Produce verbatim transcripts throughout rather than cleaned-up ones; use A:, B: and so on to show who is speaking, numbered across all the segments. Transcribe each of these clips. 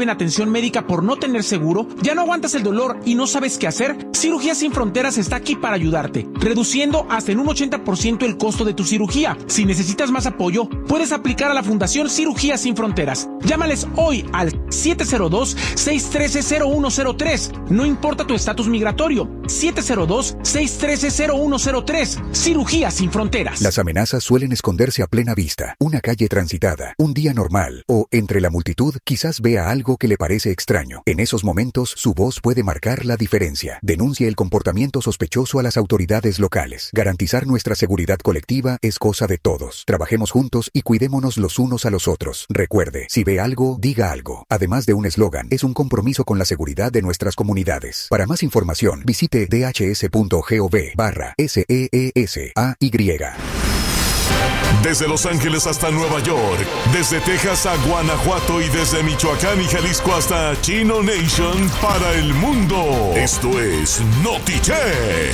A: reciben atención médica por no tener seguro? ¿Ya no aguantas el dolor y no sabes qué hacer? Cirugía Sin Fronteras está aquí para ayudarte, reduciendo hasta en un ochenta por ciento el costo de tu cirugía. Si necesitas más apoyo, puedes aplicar a la Fundación Cirugía Sin Fronteras. Llámales hoy al siete cero dos, seis uno tres, cero uno cero tres. No importa tu estatus migratorio. siete cero dos, seis uno tres, cero uno cero tres. Cirugía Sin Fronteras.
B: Las amenazas suelen esconderse a plena vista. Una calle transitada, un día normal o entre la multitud quizás vea algo que le parece extraño. En esos momentos, su voz puede marcar la diferencia. Denuncie el comportamiento sospechoso a las autoridades locales. Garantizar nuestra seguridad colectiva es cosa de todos. Trabajemos juntos y cuidémonos los unos a los otros. Recuerde, si ve algo, diga algo. Además de un eslogan, es un compromiso con la seguridad de nuestras comunidades. Para más información, visite dhs.gov barra S E E S A Y.
C: Desde Los Ángeles hasta Nueva York, desde Texas a Guanajuato y desde Michoacán y Jalisco hasta Chino Nation para el mundo. Esto es Notichet.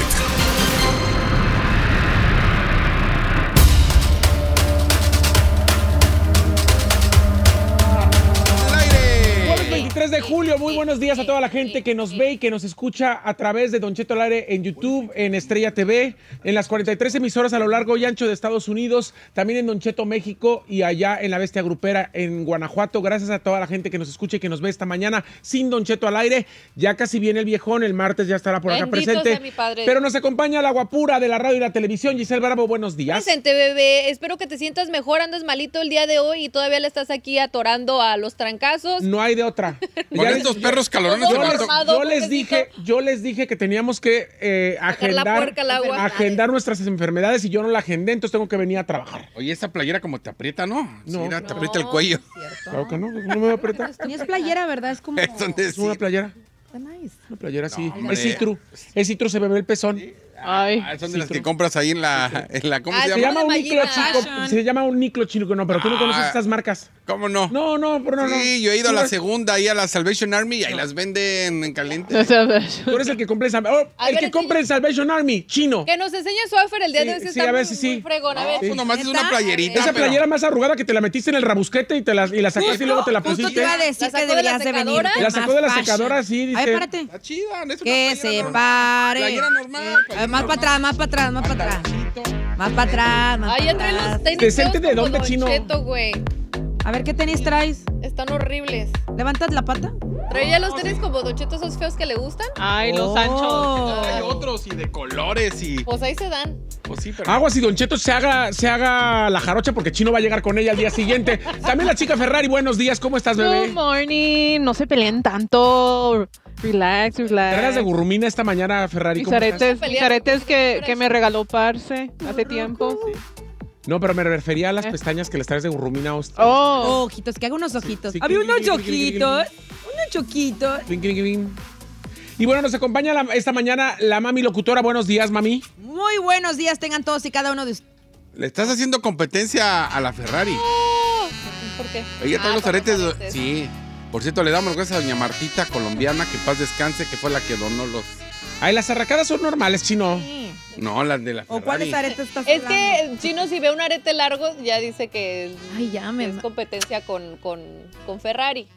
A: veintitrés de julio, muy buenos días a toda la gente que nos ve y que nos escucha a través de Don Cheto al Aire en YouTube, en Estrella T V, en las cuarenta y tres emisoras a lo largo y ancho de Estados Unidos, también en Don Cheto México y allá en la Bestia Grupera en Guanajuato. Gracias a toda la gente que nos escucha y que nos ve esta mañana sin Don Cheto al Aire. Ya casi viene el viejón, el martes ya estará por acá
D: Bendito
A: presente.
D: sea mi padre.
A: Pero nos acompaña la guapura de la radio y la televisión, Giselle Bravo, buenos días.
D: Presente, bebé. Espero que te sientas mejor. Andas malito el día de hoy y todavía le estás aquí atorando a los trancazos.
A: No hay de otra.
E: Con
A: Ya
E: estos
A: les-
E: perros calorones
A: Yo
E: que
A: les,
E: mató.
A: yo les dije, yo les dije que teníamos que eh,
D: Sacar la
A: agendar,
D: puerca al agua.
A: agendar nuestras enfermedades y yo no la agendé, entonces tengo que venir a trabajar.
E: Oye, esa playera como te aprieta, ¿no?
A: No.
E: Mira, te
D: No,
E: aprieta el cuello.
D: cierto.
A: Claro que no, no me va a apretar.
F: Ni es playera, ¿verdad? Es como...
E: Es donde
A: Es una
E: sí.
A: playera,
F: Está nice.
A: una playera así.
E: hombre.
A: Es citru, es citru, se me ve el pezón.
G: Ay.
E: Ah, son de
A: Sí,
E: las
A: tú.
E: que compras ahí en la, en la ¿cómo
D: Ah,
E: se
A: Se
D: sí.
E: llama?
A: llama un
D: de
A: niclo
D: Magina.
A: chico,
F: Fashion.
A: se llama un niclo chico, no, pero tú no
E: Ah.
A: conoces estas marcas.
E: ¿Cómo no?
A: No, no, pero no, no.
E: Sí, yo he ido a
A: Tú
E: la
A: eres-
E: segunda, ahí a la Salvation Army y ahí las venden en caliente.
A: Tú eres el que compra en Salvation
D: A
A: el
D: ver,
A: que
D: enseña-
A: compra en Salvation Army, chino.
D: Que nos enseñe su outfit el día
A: Sí,
D: de hoy.
A: sí,
D: está
A: a ver
D: muy,
A: si sí.
D: muy fregón. A ver.
E: No, pues nomás es
F: ¿Neta?
E: una playerita.
A: Esa
E: pero-
A: playera más arrugada que te la metiste en el rabusquete y, te la, y la sacaste y luego te la
F: Justo te
A: pusiste.
F: iba a decir
D: ¿La
F: que
D: sacó de
F: deberías
D: la
F: de venir.
D: secadora?
A: La sacó de la
F: Más
A: secadora,
F: fashion.
A: sí, dice.
F: A ver, párate.
E: Está chida, es una
F: Que
E: playera
F: se
E: normal.
F: pare.
E: Playera normal.
F: A ver,
E: playera
F: más para atrás, más para atrás, más para atrás. Más para atrás, más
D: Ay, ya
F: para
D: traen los
F: atrás.
D: tenis
A: Decente
D: feos
A: de
D: como
A: dónde,
D: Don
A: chino.
D: Cheto, güey.
F: A ver, ¿qué tenis traes?
D: Están horribles.
F: ¿Levantas la pata?
D: ¿Traía los tenis como Don Cheto esos feos que le gustan?
G: Ay, los
F: Oh.
G: anchos.
E: Hay otros y de colores y...
D: Pues ahí se dan.
E: Pues sí, pero...
A: Aguas y Don Cheto se haga, se haga la jarocha porque Chino va a llegar con ella al día siguiente. También la chica Ferrari, buenos días, ¿cómo estás,
G: Good
A: bebé?
G: morning. No se peleen tanto. Relax, relax.
A: Tragas de gurrumina esta mañana, Ferrari.
G: Mis
A: ¿Cómo estás?
G: aretes,
D: estás?
G: mis aretes que, que me regaló Parce hace tiempo.
A: No, pero me refería a las
G: Eh.
A: pestañas que les traes de gurrumina. Ost-
G: Oh.
F: Ojitos, que haga unos ojitos.
A: Sí,
F: Había
A: clink,
F: unos
A: clink, clink, clink,
F: ojitos. Unos choquitos.
A: Clink, clink, clink. Y bueno, nos acompaña la- esta mañana la mami locutora. Buenos días, mami.
F: Muy buenos días tengan todos y cada uno de ustedes.
E: Le estás haciendo competencia a la Ferrari.
D: ¿Por qué?
E: Ella trae
D: Ah,
E: los
D: por
E: aretes.
D: los aretes.
E: Sí. Por cierto, le damos gracias a doña Martita, colombiana, que paz descanse, que fue la que donó los...
A: Ay, las arracadas son normales, Chino.
E: No, las de la
F: ¿O
E: Ferrari.
F: cuáles aretes estás
D: Es
F: hablando?
D: que el Chino, si ve un arete largo, ya dice que
F: Ay, ya me...
D: es competencia con, con, con Ferrari.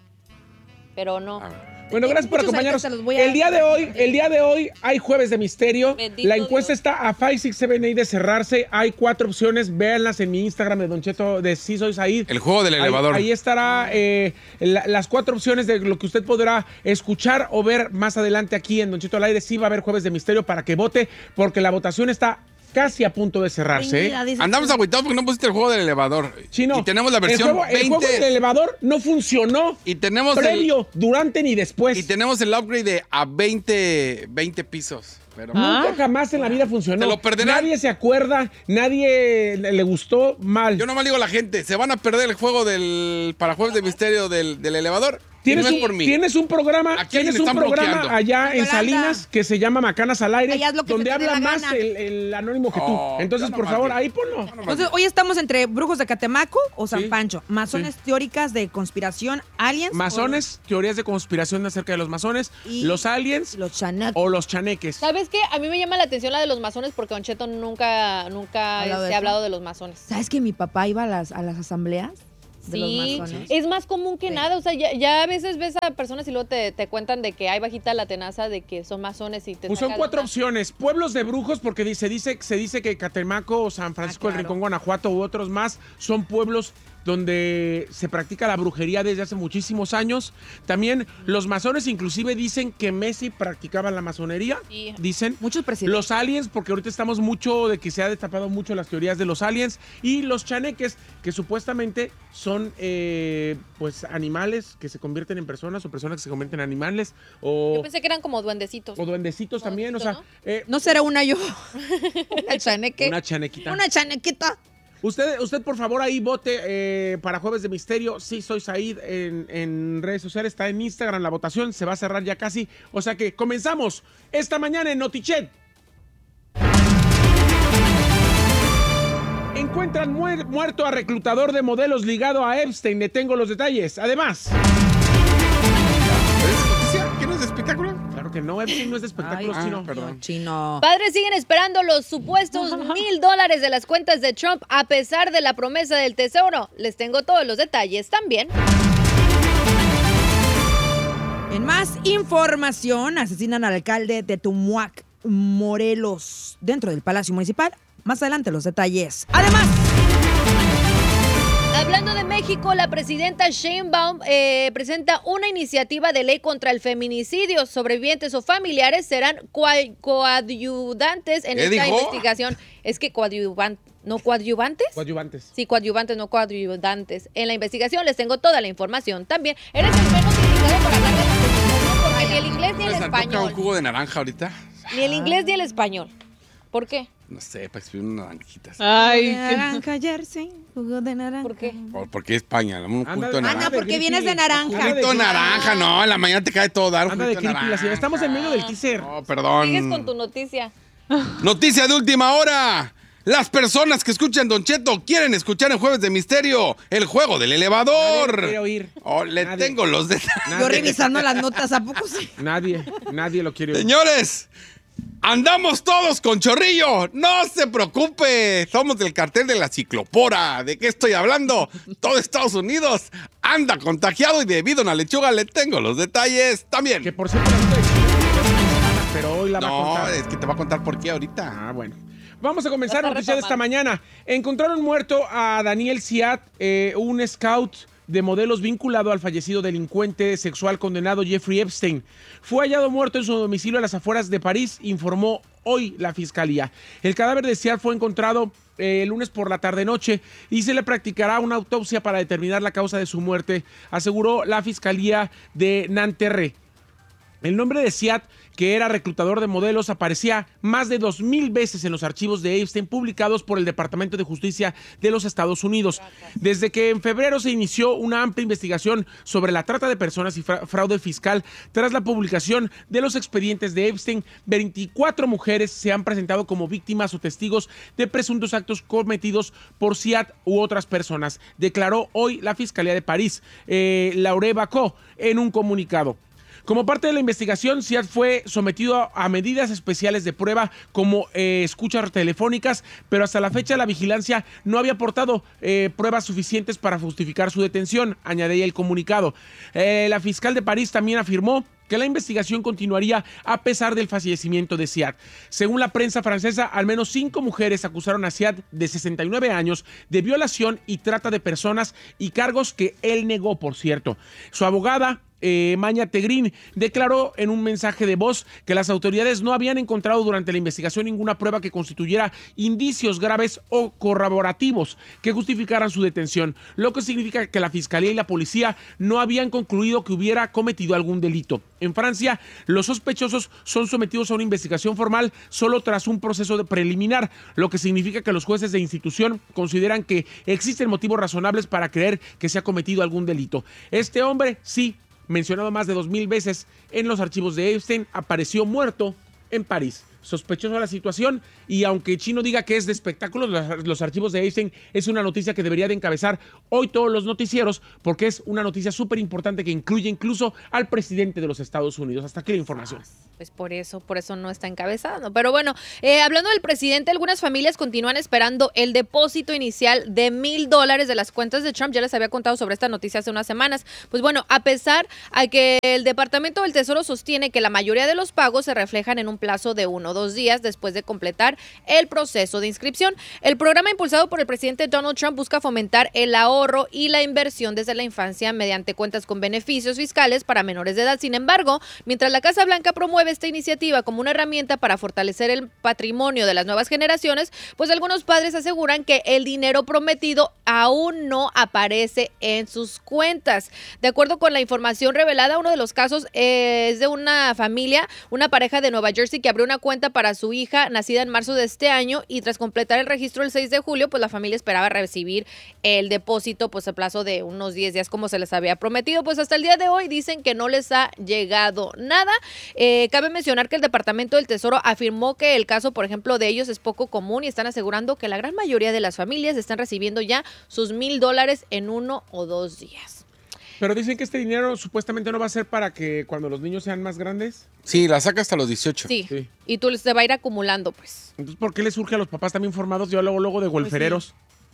D: Pero no.
E: A ver.
A: Bueno, gracias por
F: Muchos
A: acompañarnos.
F: aretes se los voy a-
A: El día de hoy, el día de hoy hay jueves de misterio.
D: Bendito
A: La encuesta
D: Dios.
A: está a cinco, seis, siete, ocho de cerrarse. Hay cuatro opciones. Véanlas en mi Instagram de Don Cheto, de Sí Soy Said.
E: El juego del
A: Ahí-
E: elevador.
A: Ahí, estará eh, la- las cuatro opciones de lo que usted podrá escuchar o ver más adelante aquí en Don Cheto al Aire. Sí va a haber jueves de misterio para que vote, porque la votación está casi a punto de cerrarse. ¿eh?
F: Reñida, dices
E: Andamos
F: tú.
E: agüitados porque no pusiste el juego del elevador.
A: Chino,
E: Y tenemos la versión
A: el juego, el juego
E: veinte.
A: del elevador no funcionó
E: Y tenemos el,
A: previo, durante ni después.
E: y tenemos el upgrade de a veinte, veinte pisos. Pero
G: Ah.
A: Nunca jamás en la vida funcionó.
E: Te lo perderán.
A: Nadie se acuerda, nadie le le gustó mal.
E: yo nomás digo a la gente, se van a perder el juego del para jueves de misterio del, del elevador. Y
A: ¿Tienes,
E: no es
A: un,
E: por mí.
A: tienes un programa,
E: Aquí
A: tienes
E: alguien
A: un
E: están
A: programa
E: bloqueando.
A: allá en
F: Yolanda.
A: Salinas que se llama Macanas al Aire,
F: Ahí haz lo que
A: donde
F: se te dé
A: habla
F: la
A: más
F: gana.
A: el, el anónimo que tú.
E: Oh,
A: Entonces,
E: ya
A: por
E: nomás
A: favor,
E: digo.
A: ahí ponlo.
E: Ya nomás
F: Entonces,
E: digo.
F: hoy estamos entre brujos de Catemaco o San
A: Sí.
F: Pancho. Masones teóricas de conspiración, aliens.
A: Masones, teorías de conspiración acerca de los masones,
F: Y-
A: los aliens
F: o Los chanacos.
A: o los chaneques.
D: ¿Sabes qué? A mí me llama la atención la de los masones porque Don Cheto nunca, nunca
F: ¿Ha hablado de
D: se
F: eso?
D: ha hablado de los masones.
F: ¿Sabes que mi papá iba a las, a las asambleas? de
D: Sí,
F: los masones.
D: es más común que
F: Sí.
D: nada, o sea, ya, ya a veces ves a personas y luego te, te cuentan de que hay bajita la tenaza de que son masones y te
A: Pues son
D: sacan
A: cuatro
D: una-
A: opciones. Pueblos de brujos, porque dice, dice, se dice que Catemaco, San Francisco
F: Ah,
A: del
F: claro.
A: Rincón, Guanajuato u otros más son pueblos donde se practica la brujería desde hace muchísimos años. También los masones inclusive dicen que Messi practicaba la masonería.
D: Sí.
A: Dicen.
F: Muchos presidentes.
A: Los aliens, porque ahorita estamos mucho de que se ha destapado mucho las teorías de los aliens. Y los chaneques, que supuestamente son eh, pues animales que se convierten en personas o personas que se convierten en animales. O,
D: Yo pensé que eran como duendecitos.
A: o duendecitos también. O sea,
D: Duendecitos,
A: eh,
F: ¿No será una yo? ¿Una chaneque?
A: una chanequita.
F: Una chanequita.
A: Usted, usted por favor ahí vote eh, para Jueves de Misterio. Sí, soy Said en, en redes sociales. Está en Instagram la votación. Se va a cerrar ya casi. O sea que comenzamos esta mañana en Notichet. Encuentran muer- muerto a reclutador de modelos ligado a Epstein. Le tengo los detalles. Además,
E: ¿Pero es noticia? ¿Qué no es de espectáculo?
A: claro que no, Epstein no es de espectáculos,
F: Ay,
A: chino.
E: perdón.
F: Chino.
D: Padres siguen esperando los supuestos mil dólares de las cuentas de Trump a pesar de la promesa del tesoro. Les tengo todos los detalles también.
F: En más información, asesinan al alcalde de Tumuac, Morelos, dentro del Palacio Municipal. Más adelante los detalles. Además,
D: Hablando de México, la presidenta Sheinbaum eh, presenta una iniciativa de ley contra el feminicidio. Sobrevivientes o familiares serán coa- coadyuvantes en
E: ¿Qué
D: esta
E: dijo?
D: investigación. Es que coadyuvantes, ¿no coadyuvantes?
A: Coadyuvantes.
D: Sí, coadyuvantes, no coadyuvantes. En la investigación les tengo toda la información también. Eres el menos indicado para hablar de la investigación porque ni el inglés ni
E: ¿Les
D: el
E: antoja un
D: español.
E: jugo de naranja ahorita?
D: Ni el inglés ni el español. ¿Por qué?
E: No sé, para escribir unas naranjitas.
G: Ay, qué-
F: naranja, jersey, jugo de naranja.
D: ¿Por qué?
E: Por, porque España, un
A: Anda
E: juguito de
A: de-
E: naranja.
F: Ana, porque
A: de
F: vienes de
A: gripi.
F: naranja.
A: Anda de
E: Juguito de
A: gripi.
E: naranja, no, en la mañana te cae todo dar un
A: Anda de
E: juguito de
A: creepy la señora.
E: naranja.
A: Estamos en medio del teaser.
E: No, perdón.
D: Sigues con tu noticia.
E: Noticia de última hora. Las personas que escuchan Don Cheto quieren escuchar en Jueves de Misterio el juego del elevador.
A: Nadie quiere oír.
E: Oh, le
A: Nadie.
E: tengo los detalles.
F: Yo
A: Nadie,
F: revisando las notas, ¿a poco sí?
A: nadie, nadie lo quiere oír.
E: Señores, andamos todos con chorrillo. No se preocupe. Somos del cartel de la ciclopora. ¿De qué estoy hablando? Todo Estados Unidos anda contagiado y debido a una lechuga le tengo los detalles también.
A: Que por cierto, la nota de Chile fue hace unas semanas, pero hoy la va a
E: No,
A: contar.
E: es que te va a contar por qué ahorita.
A: Ah, bueno. Vamos a comenzar
D: Está
A: noticias de esta
D: retomando.
A: mañana. Encontraron muerto a Daniel Siat, eh, un scout de modelos vinculado al fallecido delincuente sexual condenado Jeffrey Epstein. Fue hallado muerto en su domicilio a las afueras de París, informó hoy la fiscalía. El cadáver de Siat fue encontrado eh, el lunes por la tarde-noche y se le practicará una autopsia para determinar la causa de su muerte, aseguró la fiscalía de Nanterre. El nombre de Siat, que era reclutador de modelos, aparecía más de dos mil veces en los archivos de Epstein publicados por el Departamento de Justicia de los Estados Unidos. Desde que en febrero se inició una amplia investigación sobre la trata de personas y fra- fraude fiscal, tras la publicación de los expedientes de Epstein, veinticuatro mujeres se han presentado como víctimas o testigos de presuntos actos cometidos por Siat u otras personas, declaró hoy la Fiscalía de París, eh, Laure Bacot, en un comunicado. Como parte de la investigación, Siat fue sometido a, a medidas especiales de prueba como eh, escuchas telefónicas, pero hasta la fecha la vigilancia no había aportado eh, pruebas suficientes para justificar su detención, añadía el comunicado. Eh, la fiscal de París también afirmó que la investigación continuaría a pesar del fallecimiento de Siat. Según la prensa francesa, al menos cinco mujeres acusaron a Siat, de sesenta y nueve años, de violación y trata de personas y cargos que él negó, por cierto. Su abogada, Eh, Maña Tegrin, declaró en un mensaje de voz que las autoridades no habían encontrado durante la investigación ninguna prueba que constituyera indicios graves o corroborativos que justificaran su detención, lo que significa que la fiscalía y la policía no habían concluido que hubiera cometido algún delito. En Francia, los sospechosos son sometidos a una investigación formal solo tras un proceso de preliminar, lo que significa que los jueces de institución consideran que existen motivos razonables para creer que se ha cometido algún delito. Este hombre, sí, mencionado más de dos mil veces en los archivos de Epstein, apareció muerto en París. sospechoso la situación y aunque Chino diga que es de espectáculos, los, los archivos de Epstein es una noticia que debería de encabezar hoy todos los noticieros porque es una noticia súper importante que incluye incluso al presidente de los Estados Unidos. Hasta aquí la información.
D: Pues por eso, por eso no está encabezado. Pero bueno, eh, hablando del presidente, algunas familias continúan esperando el depósito inicial de mil dólares de las cuentas de Trump. Ya les había contado sobre esta noticia hace unas semanas. Pues bueno, a pesar a que el Departamento del Tesoro sostiene que la mayoría de los pagos se reflejan en un plazo de uno o dos días después de completar el proceso de inscripción. El programa impulsado por el presidente Donald Trump busca fomentar el ahorro y la inversión desde la infancia mediante cuentas con beneficios fiscales para menores de edad. Sin embargo, mientras la Casa Blanca promueve esta iniciativa como una herramienta para fortalecer el patrimonio de las nuevas generaciones, pues algunos padres aseguran que el dinero prometido aún no aparece en sus cuentas. De acuerdo con la información revelada, uno de los casos es de una familia, una pareja de Nueva Jersey que abrió una cuenta para su hija nacida en marzo de este año y tras completar el registro el seis de julio, pues la familia esperaba recibir el depósito pues a plazo de unos diez días como se les había prometido. Pues hasta el día de hoy dicen que no les ha llegado nada. Eh, Cabe mencionar que el Departamento del Tesoro afirmó que el caso, por ejemplo, de ellos es poco común y están asegurando que la gran mayoría de las familias están recibiendo ya sus mil dólares en uno o dos días.
A: Pero dicen que este dinero supuestamente no va a ser para que cuando los niños sean más grandes.
E: Sí, la saca hasta los dieciocho.
D: Sí,
A: Sí.
D: y tú se va a ir acumulando, pues.
A: Entonces, ¿por qué les surge a los papás también formados ya luego, luego de golfereros?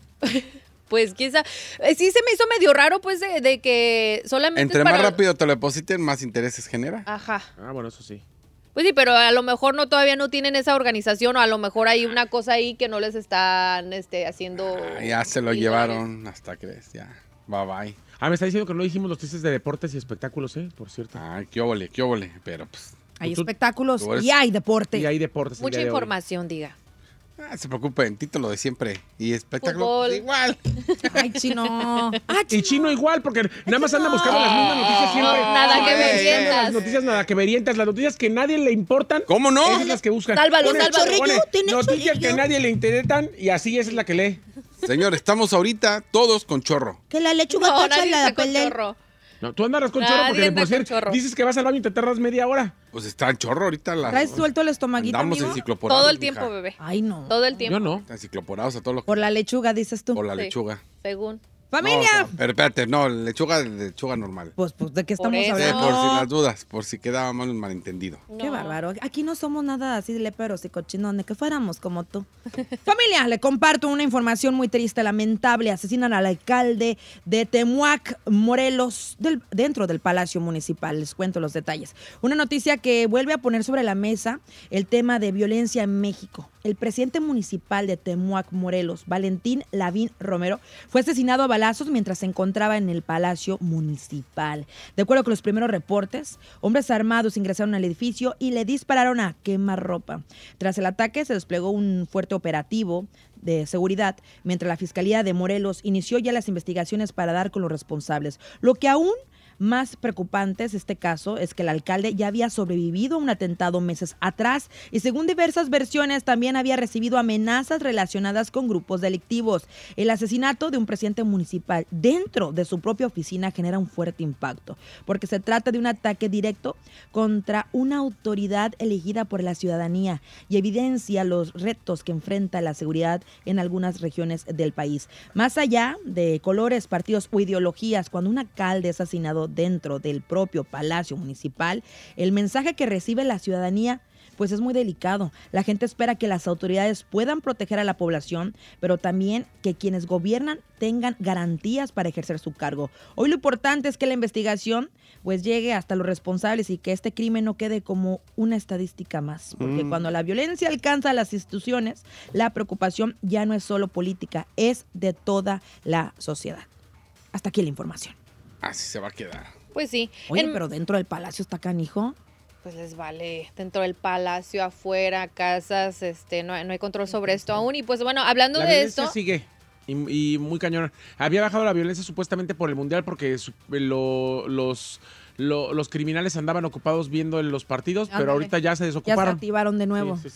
D: Pues quizá, eh, sí se me hizo medio raro, pues, de, de que solamente
E: Entre
D: es para...
E: más rápido te lo depositen, más intereses genera.
D: Ajá.
A: Ah, bueno, eso sí.
D: Pues sí, pero a lo mejor no todavía no tienen esa organización o a lo mejor hay una cosa ahí que no les están este, haciendo...
E: Ah, ya se lo
D: mil
E: llevaron, hasta crees, ya. Bye bye.
A: Ah, me está diciendo que no dijimos los chistes de deportes y espectáculos, ¿eh? Por cierto.
E: Ay, qué óvole, qué óvole. Pero pues,
F: Hay
A: Tú-
F: espectáculos
E: tú eres-
F: y hay deporte.
A: Y hay deportes. el
D: Mucha
A: día de hoy.
D: información, diga.
E: ah, se preocupen, título de siempre. Y espectáculo,
D: Fútbol.
E: pues, igual.
F: Ay, Chino. Ah,
A: Y Chino igual, porque nada más anda buscando las mismas noticias siempre.
D: No, nada que
E: Ay,
D: ver,
E: ay,
A: Buscando
D: sientas.
A: Las noticias nada que verientas, las noticias que nadie le importan.
E: ¿Cómo no?
A: Esas son las que buscan.
D: Sálvalo,
A: Pone-
D: sálvalo.
A: pone
F: Tiene
A: noticias
F: chorrillo.
A: que nadie le interesan y así esa es la que lee.
E: Señor, estamos ahorita todos con chorro.
F: que la lechuga
D: No,
F: tacha
D: nadie
F: la
D: está con
F: pelea.
D: chorro.
A: No, tú andarás con
D: Nadie
A: chorro porque de
D: anda
A: por
D: con
A: ser
D: chorro.
A: dices que vas al baño y te tardas media hora.
E: Pues está en chorro ahorita. La,
F: ¿Traes suelto el estomaguito,
E: Andamos
F: amigo?
E: encicloporados.
D: Todo el
E: mija.
D: tiempo, bebé.
F: Ay, no.
D: Todo el tiempo.
A: Yo no.
E: Encicloporados a todo lo que...
F: Por la lechuga, dices tú.
E: Por la
D: Sí.
E: lechuga.
D: Según.
F: ¡Familia!
E: No, o sea, pero espérate, no, lechuga, lechuga normal.
F: Pues, pues, ¿de qué
D: Por
F: estamos
D: eso.
E: Sí,
F: hablando?
E: por si las dudas, por si quedaba mal un malentendido.
F: Qué
D: No.
F: bárbaro. Aquí no somos nada así de leperos y cochinones, que fuéramos como tú. Familia, le comparto una información muy triste, lamentable. Asesinan al alcalde de Temuac, Morelos, del- dentro del Palacio Municipal. Les cuento los detalles. Una noticia que vuelve a poner sobre la mesa el tema de violencia en México. El presidente municipal de Temuac, Morelos, Valentín Lavín Romero, fue asesinado a balazos mientras se encontraba en el Palacio Municipal. De acuerdo con los primeros reportes, hombres armados ingresaron al edificio y le dispararon a quemarropa. Tras el ataque se desplegó un fuerte operativo de seguridad, mientras la Fiscalía de Morelos inició ya las investigaciones para dar con los responsables. Lo que aún más preocupante es este caso es que el alcalde ya había sobrevivido a un atentado meses atrás y según diversas versiones también había recibido amenazas relacionadas con grupos delictivos. El asesinato de un presidente municipal dentro de su propia oficina genera un fuerte impacto porque se trata de un ataque directo contra una autoridad elegida por la ciudadanía y evidencia los retos que enfrenta la seguridad en algunas regiones del país. Más allá de colores, partidos o ideologías, cuando un alcalde es asesinado dentro del propio Palacio Municipal, el mensaje que recibe la ciudadanía pues es muy delicado. La gente espera que las autoridades puedan proteger a la población, pero también que quienes gobiernan tengan garantías para ejercer su cargo. Hoy lo importante es que la investigación pues llegue hasta los responsables y que este crimen no quede como una estadística más, porque mm. cuando la violencia alcanza a las instituciones, la preocupación ya no es solo política, es de toda la sociedad. Hasta aquí la información.
E: Así se va a quedar.
D: Pues sí.
F: Oye,
D: En-
F: pero dentro del palacio está canijo.
D: Pues les vale, dentro del palacio, afuera, casas, este, no, hay- no hay control sobre esto aún. Y pues bueno, hablando
A: La
D: de
A: violencia
D: esto,
A: sigue. Y, y muy cañona. Había bajado la violencia supuestamente por el Mundial porque su- lo- los, lo- los criminales andaban ocupados viendo en los partidos, pero
F: Ándale.
A: ahorita ya se
F: Ya se
A: desocuparon.
F: activaron de nuevo.
A: Sí, sí, sí.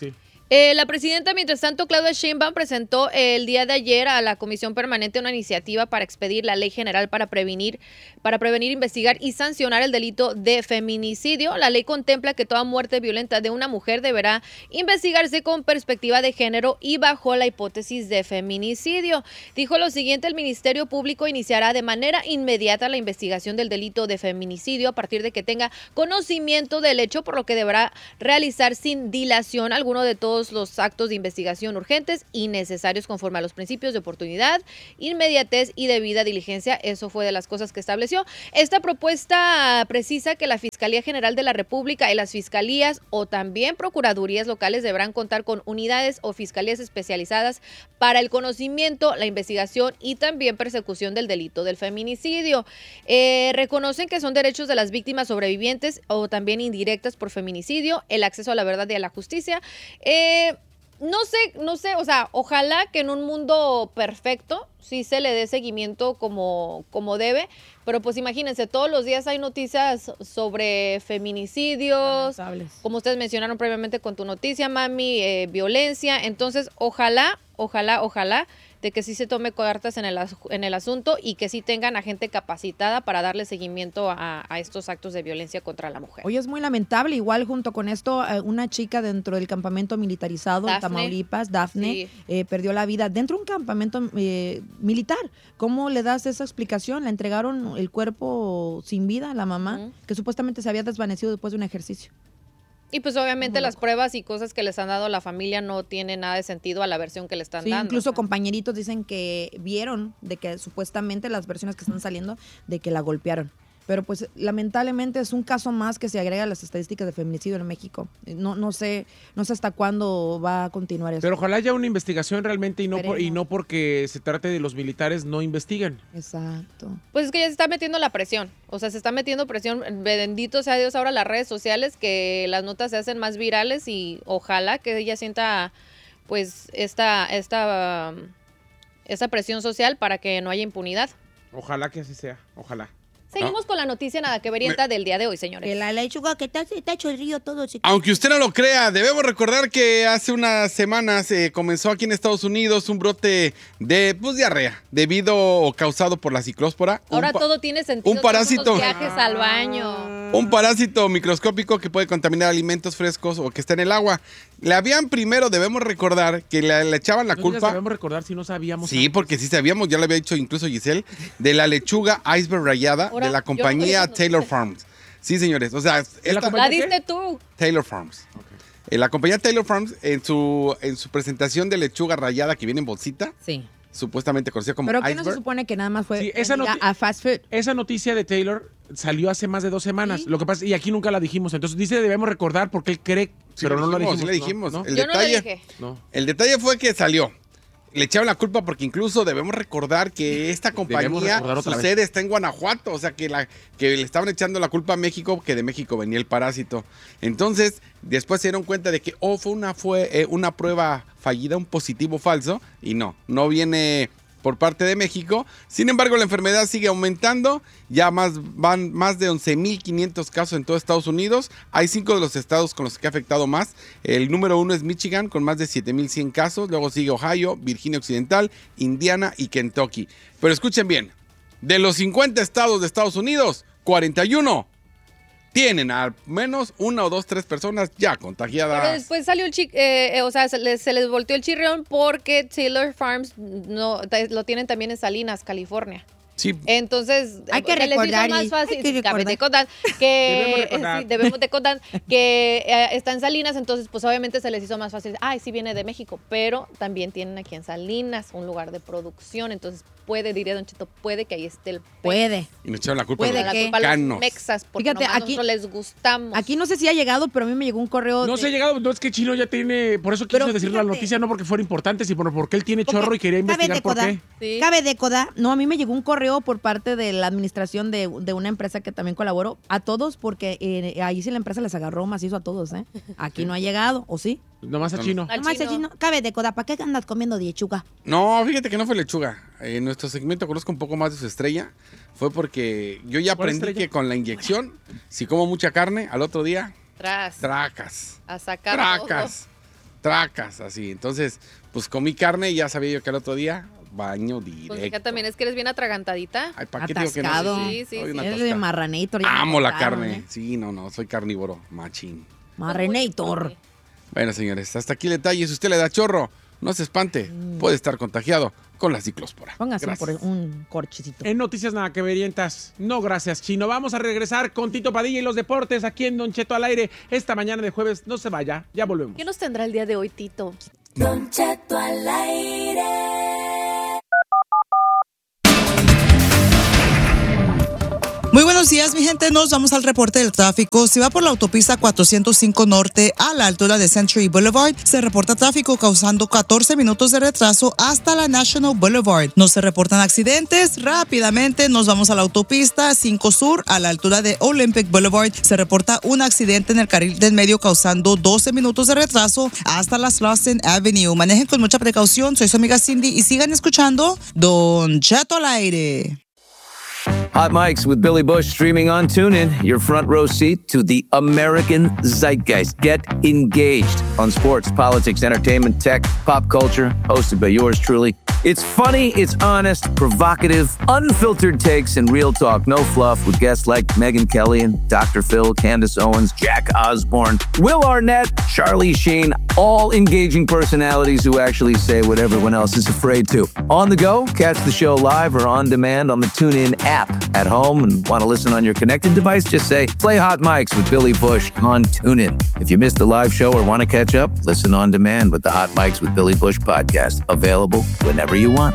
D: Eh, la presidenta, mientras tanto, Claudia Sheinbaum, presentó el día de ayer a la Comisión Permanente una iniciativa para expedir la Ley General para prevenir, para prevenir, investigar y sancionar el delito de feminicidio. La ley contempla que toda muerte violenta de una mujer deberá investigarse con perspectiva de género y bajo la hipótesis de feminicidio. Dijo lo siguiente: el Ministerio Público iniciará de manera inmediata la investigación del delito de feminicidio a partir de que tenga conocimiento del hecho, por lo que deberá realizar sin dilación alguno de todos los actos de investigación urgentes y necesarios conforme a los principios de oportunidad, inmediatez y debida diligencia. Eso fue de las cosas que estableció. Esta propuesta precisa que la Fiscalía General de la República y las fiscalías o también procuradurías locales deberán contar con unidades o fiscalías especializadas para el conocimiento, la investigación y también persecución del delito del feminicidio. Eh, reconocen que son derechos de las víctimas sobrevivientes o también indirectas por feminicidio, el acceso a la verdad y a la justicia. Eh, no sé, no sé, o sea, ojalá que en un mundo perfecto sí se le dé seguimiento como, como debe, pero pues imagínense, todos los días hay noticias sobre feminicidios, como ustedes mencionaron previamente con tu noticia, mami, eh, violencia. Entonces, ojalá, ojalá, ojalá de que sí se tome cartas en el, en el asunto y que sí tengan a gente capacitada para darle seguimiento a, a estos actos de violencia contra la mujer.
F: Oye, es muy lamentable. Igual junto con esto, una chica dentro del campamento militarizado
D: Dafne.
F: en Tamaulipas, Dafne,
D: Sí.
F: eh, perdió la vida dentro de un campamento eh, militar. ¿Cómo le das esa explicación? Le entregaron el cuerpo sin vida a la mamá,
D: Ujú.
F: que supuestamente se había desvanecido después de un ejercicio.
D: Y pues obviamente las pruebas y cosas que les han dado a la familia no tienen nada de sentido a la versión que le están
F: Sí,
D: dando.
F: incluso
D: O sea,
F: compañeritos dicen que vieron de que supuestamente las versiones que están saliendo de que la golpearon. Pero pues lamentablemente es un caso más que se agrega a las estadísticas de feminicidio en México. No, no sé, no sé hasta cuándo va a continuar eso.
A: Pero ojalá haya una investigación realmente y no, por- y
F: Esperemos.
A: no porque se trate de los militares no investiguen.
F: Exacto.
D: Pues es que ya se está metiendo la presión, o sea, se está metiendo presión, bendito sea Dios ahora las redes sociales, que las notas se hacen más virales y ojalá que ella sienta pues esta, esta, um, esta presión social para que no haya impunidad.
A: Ojalá que así sea, ojalá.
D: Seguimos con la noticia nada que verienta del día de hoy, señores.
F: Que la lechuga que está, está hecho el río todo, chico.
E: Aunque usted no lo crea, debemos recordar que hace unas semanas eh, comenzó aquí en Estados Unidos un brote de pues, diarrea debido o causado por la ciclóspora.
D: Ahora
E: un pa-
D: todo tiene sentido.
E: un
D: todos
E: parásito.
D: esos viajes al baño.
E: Un parásito microscópico que puede contaminar alimentos frescos o que está en el agua. Le habían primero, debemos recordar, que le, le echaban la
A: No
E: culpa.
A: debemos recordar si no sabíamos.
E: Sí,
A: antes.
E: porque sí sabíamos, ya lo había dicho incluso Giselle, de la lechuga iceberg rayada
D: Ahora,
E: de la
D: yo no
E: compañía
D: sabía eso.
E: Taylor Farms. Sí, señores, o sea,
A: la
E: esta-
A: compañía?
D: La
A: ¿Qué?
D: diste tú.
E: Taylor Farms. Eh, La compañía Taylor Farms, en su, en su presentación de lechuga rayada que viene en bolsita,
F: Sí.
E: supuestamente conocida como
F: Pero que no se
E: iceberg.
F: supone que nada más fue
A: Sí, esa
F: vendida
A: noti-
F: a fast food.
A: Esa noticia de Taylor salió hace más de dos semanas.
F: Sí.
A: Lo que pasa, y aquí nunca la dijimos. Entonces dice debemos recordar porque él cree,
E: Sí,
A: pero
E: le
A: no lo
E: dijimos,
A: dijimos.
E: sí le dijimos.
A: ¿no?
E: El
D: Yo no lo
E: detalle,
D: dije.
A: No.
E: el detalle fue que salió. Le echaban la culpa porque incluso debemos recordar que esta
A: Debemos
E: compañía,
A: recordar otra
E: su
A: vez.
E: sede está en Guanajuato, o sea que, la, que le estaban echando la culpa a México, que de México venía el parásito. Entonces, después se dieron cuenta de que, oh, fue una, fue, eh, una prueba fallida, un positivo falso, y no, no viene por parte de México. Sin embargo, la enfermedad sigue aumentando, ya más, van más de once mil quinientos casos en todo Estados Unidos. Hay cinco de los estados con los que ha afectado más. El número uno es Michigan, con más de siete mil cien casos. Luego sigue Ohio, Virginia Occidental, Indiana y Kentucky. Pero escuchen bien, de los cincuenta estados de Estados Unidos, cuarenta y uno tienen al menos una o dos, tres personas ya contagiadas.
D: Pero después salió el chi eh, eh, o sea, se les, se les volteó el chirrión porque Taylor Farms no, lo tienen también en Salinas, California.
E: Sí,
D: Entonces,
F: Hay que
D: se les hizo
F: recordar,
D: más
F: y-
D: fácil,
F: hay que
D: cabe de
F: recordar.
D: contar que
A: Debemos recordar.
D: sí, debemos de contar que eh, está en Salinas, entonces pues obviamente se les hizo más fácil. Ay, sí viene de México, pero también tienen aquí en Salinas un lugar de producción, entonces puede, diría Don Cheto, puede que ahí esté el
F: Puede.
E: y nos echaron la culpa
F: Puede
E: a los
D: la
F: que-
D: culpa a los
E: mexicanos.
D: mexas, porque
F: Fíjate,
D: nomás
F: aquí-
D: nosotros les gustamos.
F: Aquí no sé si ha llegado, pero a mí me llegó un correo.
A: No
F: de-
A: se ha llegado, no es que Chino ya tiene, por eso quiso
F: Pero
A: decir la
F: fíjate.
A: noticia, no porque fuera importante, sino porque él tiene
F: Porque
A: chorro y quería
F: cabe
A: investigar por
F: decodar,
A: qué.
D: Sí.
F: Cabe decodar. No, a mí me llegó un correo por parte de la administración de, de una empresa que también colaboró. A todos, porque eh, ahí sí la empresa les agarró macizo a todos, ¿eh? Aquí no ha llegado, ¿o sí?
A: Nomás a Chino.
D: Al
F: Nomás
D: chino.
F: así no- cabe decodar. ¿Para qué andas comiendo diechuga?
E: No, fíjate que no fue lechuga. En nuestro segmento conozco un poco más de su estrella. Fue porque yo ya
A: ¿Cuál
E: aprendí
A: estrella?
E: que con la inyección, si como mucha carne, al otro día,
D: Tras,
E: tracas.
D: a sacar
E: Tracas. tracas, así. Entonces, pues comí carne y ya sabía yo que el otro día baño directo.
D: Pues hija, también es que eres bien atragantadita.
E: Ay, ¿para qué digo que no?
F: Atascado.
D: Sí, sí,
E: Soy
D: sí.
E: una
F: Eres de
E: atascada.
F: Marranator. ya
E: Amo
F: me
E: la
F: contaron,
E: carne.
F: ¿eh?
E: Sí, no, no, soy carnívoro, machín.
F: Marranator.
E: Bueno, señores, hasta aquí el detalle. Si usted le da chorro, no se espante. Puede estar contagiado con la ciclospora.
F: Póngase
E: Gracias.
F: por un corchecito.
A: En Noticias Nada que Verientas, no gracias, Chino. Vamos a regresar con Tito Padilla y los deportes aquí en Don Cheto al aire esta mañana de jueves. No se vaya, ya volvemos.
D: ¿Qué nos tendrá el día de hoy, Tito?
H: Don Cheto al aire.
I: Muy buenos días, mi gente. Nos vamos al reporte del tráfico. Si va por la autopista cuatrocientos cinco Norte a la altura de Century Boulevard, se reporta tráfico causando catorce minutos de retraso hasta la National Boulevard. No se reportan accidentes. Rápidamente nos vamos a la autopista cinco Sur a la altura de Olympic Boulevard. Se reporta un accidente en el carril del medio causando doce minutos de retraso hasta la Slauson Avenue. Manejen con mucha precaución. Soy su amiga Cindy y sigan escuchando Don Cheto al aire.
J: Hot Mics with Billy Bush streaming on TuneIn, your front row seat to the American zeitgeist. Get engaged on sports, politics, entertainment, tech, pop culture, hosted by yours truly. It's funny, it's honest, provocative, unfiltered takes, and real talk. No fluff with guests like Megyn Kelly and Doctor Phil, Candace Owens, Jack Osborne, Will Arnett, Charlie Sheen, all engaging personalities who actually say what everyone else is afraid to. On the go, catch the show live or on demand on the TuneIn app. At home and want to listen on your connected device, just say, play Hot Mics with Billy Bush on TuneIn. If you missed the live show or want to catch up, listen on demand with the Hot Mics with Billy Bush podcast. Available whenever you want.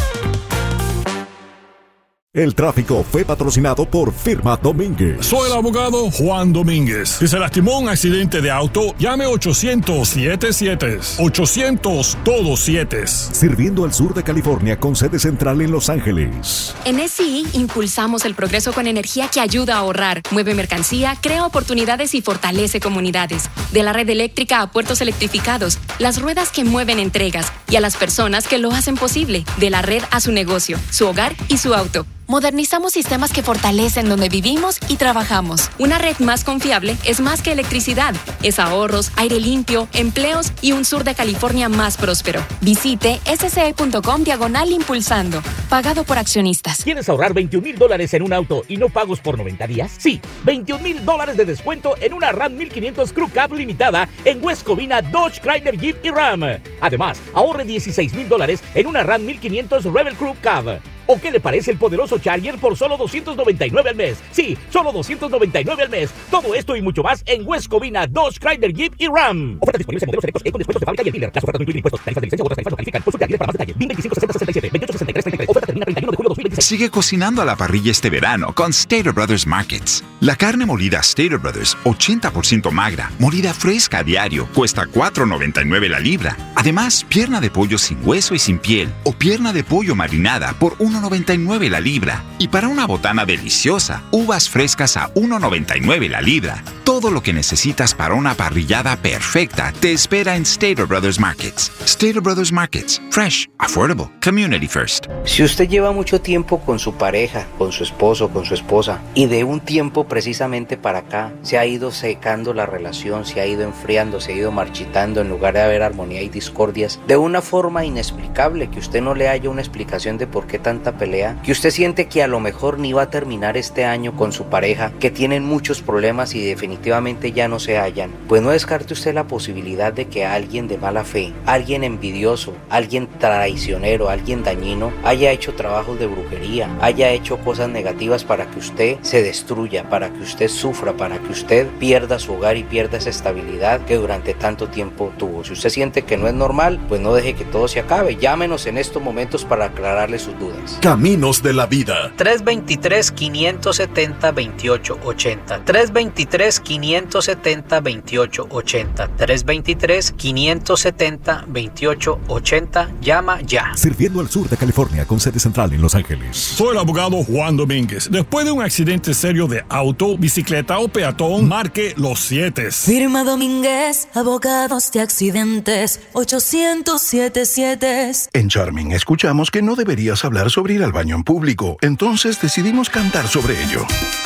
C: El tráfico fue patrocinado por Firma Domínguez.
K: Soy el abogado Juan Domínguez. Si se lastimó en un accidente de auto, llame ochocientos siete siete. ochocientos todos siete.
C: Sirviendo al sur de California con sede central en Los Ángeles.
L: En S I impulsamos el progreso con energía que ayuda a ahorrar, mueve mercancía, crea oportunidades y fortalece comunidades. De la red eléctrica a puertos electrificados, las ruedas que mueven entregas y a las personas que lo hacen posible. De la red a su negocio, su hogar y su auto. Modernizamos sistemas que fortalecen donde vivimos y trabajamos. Una red más confiable es más que electricidad. Es ahorros, aire limpio, empleos y un sur de California más próspero. Visite sce.com diagonal impulsando. Pagado por accionistas.
M: ¿Quieres ahorrar veintiún mil dólares en un auto y no pagos por noventa días? Sí, veintiún mil dólares de descuento en una RAM mil quinientos Crew Cab limitada en West Covina, Dodge, Chrysler, Jeep y Ram. Además, ahorre dieciséis mil dólares en una RAM mil quinientos Rebel Crew Cab. ¿O qué le parece el poderoso Charger por solo doscientos noventa y nueve al mes? Sí, solo doscientos noventa y nueve al mes. Todo esto y mucho más en West Covina, Dodge, Chrysler, Jeep y Ram. Ofertas disponibles en modelos selectos y con descuentos de fábrica y el dealer. Las ofertas no incluyen impuestos, tarifas de licencia u otras tarifas no califican. Consulte al dealer para más detalles. B I N veinticinco sesenta sesenta y siete, veintiocho sesenta y tres treinta y tres. Oferta termina treinta y uno de julio de dos mil veintiséis.
N: Sigue cocinando a la parrilla este verano con Stater Brothers Markets. La carne molida Stater Brothers, ochenta por ciento magra, molida fresca a diario, cuesta cuatro noventa y nueve la libra. Además, pierna de pollo sin hueso y sin piel o pierna de pollo marinada por uno noventa y nueve la libra. Y para una botana deliciosa, uvas frescas a uno noventa y nueve la libra. Todo lo que necesitas para una parrillada perfecta te espera en Stater Brothers Markets. Stater Brothers Markets. Fresh, affordable, community first.
O: Si usted lleva mucho tiempo con su pareja, con su esposo, con su esposa, y de un tiempo precisamente para acá se ha ido secando la relación, se ha ido enfriando, se ha ido marchitando en lugar de haber armonía y discordias, de una forma inexplicable, que usted no le haya una explicación de por qué tanta pelea, que usted siente que a lo mejor ni va a terminar este año con su pareja, que tienen muchos problemas y definitivamente ya no se hallan, pues no descarte usted la posibilidad de que alguien de mala fe, alguien envidioso, alguien traicionero, alguien dañino, haya hecho trabajos de brujería, haya hecho cosas negativas para que usted se destruya, para que usted sufra, para que usted pierda su hogar y pierda esa estabilidad que durante tanto tiempo tuvo. Si usted siente que no es normal, pues no deje que todo se acabe. Llámenos en estos momentos para aclararle sus dudas.
C: Caminos de la vida.
O: tres veintitrés, quinientos setenta, veintiocho ochenta. tres veintitrés, quinientos setenta, veintiocho ochenta. tres veintitrés, quinientos setenta, veintiocho ochenta. Llama ya.
C: Sirviendo al sur de California con sede central en Los Ángeles.
K: Soy el abogado Juan Domínguez. Después de un accidente serio de auto, bicicleta o peatón, marque los siete.
H: Firma Domínguez, abogados de accidentes, ochocientos siete siete.
P: En Charming escuchamos que no deberías hablar sobre ir al baño en público, entonces decidimos cantar sobre ello.